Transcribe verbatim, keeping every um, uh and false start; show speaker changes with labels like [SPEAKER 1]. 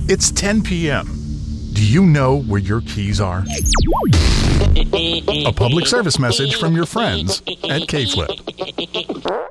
[SPEAKER 1] It's ten p.m. Do you know where your keys are? A public service message from your friends at K-Flip.